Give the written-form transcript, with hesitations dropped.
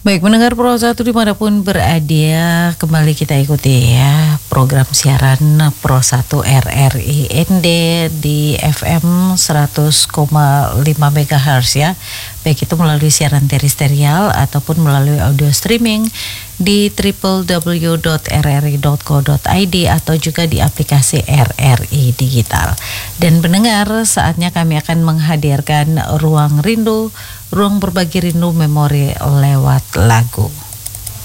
Baik, mendengar Pro 1 dimanapun berada, kembali kita ikuti ya program siaran Pro 1 RRI ND di FM 100,5 MHz ya. Baik itu melalui siaran terestrial ataupun melalui audio streaming di www.rri.co.id atau juga di aplikasi RRI Digital. Dan pendengar, saatnya kami akan menghadirkan Ruang Rindu, ruang berbagi rindu memori lewat lagu.